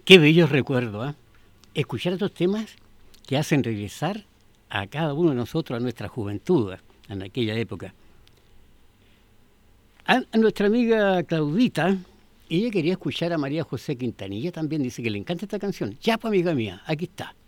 Qué bellos recuerdos, ¿eh? Escuchar estos temas que hacen regresar a cada uno de nosotros a nuestra juventud, en aquella época. A nuestra amiga Claudita, ella quería escuchar a María José Quintanilla, también dice que le encanta esta canción. Ya, pues amiga mía, aquí está.